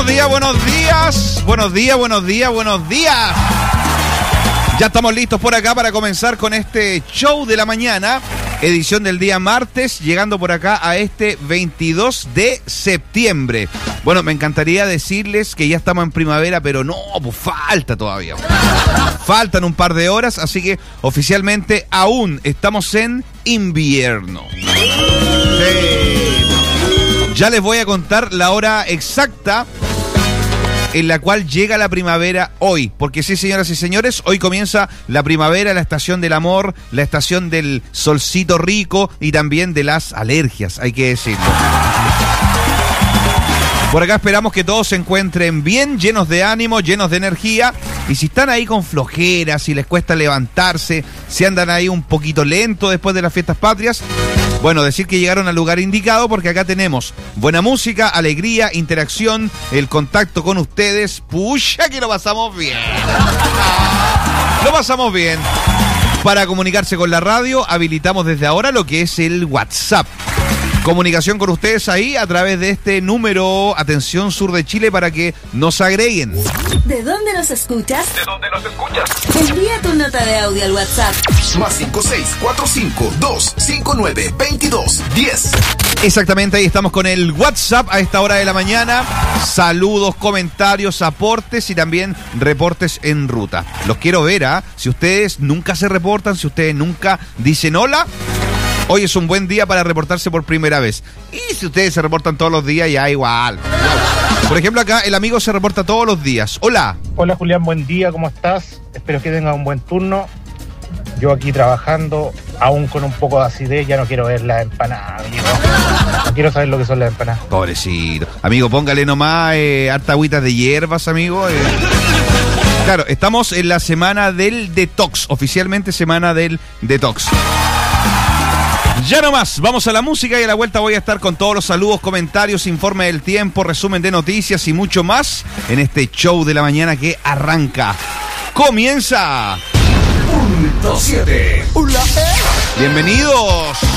Buenos días, buenos días. Buenos días, buenos días, buenos días. Ya estamos listos por acá para comenzar con este show de la mañana, edición del día martes, llegando por acá a este 22 de septiembre. Bueno, me encantaría decirles que ya estamos en primavera, pero no, pues falta todavía. Faltan un par de horas, así que oficialmente aún estamos en invierno. Sí. Ya les voy a contar la hora exacta en la cual llega la primavera hoy. Porque sí, señoras y señores, hoy comienza la primavera, la estación del amor, la estación del solcito rico y también de las alergias, hay que decirlo. Por acá esperamos que todos se encuentren bien, llenos de ánimo, llenos de energía. Y si están ahí con flojeras, si les cuesta levantarse, si andan ahí un poquito lento después de las fiestas patrias, bueno, decir que llegaron al lugar indicado porque acá tenemos buena música, alegría, interacción, el contacto con ustedes. ¡Pucha que lo pasamos bien! Lo pasamos bien. Para comunicarse con la radio, habilitamos desde ahora lo que es el WhatsApp. Comunicación con ustedes ahí a través de este número, atención Sur de Chile, para que nos agreguen. ¿De dónde nos escuchas? ¿De dónde nos escuchas? Envía tu nota de audio al WhatsApp. Más 56452592210. Exactamente, ahí estamos con el WhatsApp a esta hora de la mañana. Saludos, comentarios, aportes y también reportes en ruta. Los quiero ver, ¿ah? Si ustedes nunca se reportan, si ustedes nunca dicen hola, hoy es un buen día para reportarse por primera vez. Y si ustedes se reportan todos los días, ya igual. Por ejemplo, acá el amigo se reporta todos los días. Hola. Hola Julián, buen día, ¿cómo estás? Espero que tengas un buen turno. Yo aquí trabajando, aún con un poco de acidez, ya no quiero ver las empanadas, amigo. No quiero saber lo que son las empanadas. Pobrecito. Amigo, póngale nomás harta agüitas de hierbas, amigo. Claro, estamos en la semana del detox, oficialmente semana del detox. Ya nomás, vamos a la música y a la vuelta voy a estar con todos los saludos, comentarios, informe del tiempo, resumen de noticias y mucho más en este show de la mañana que arranca. ¡Comienza! Punto 7. Bienvenidos.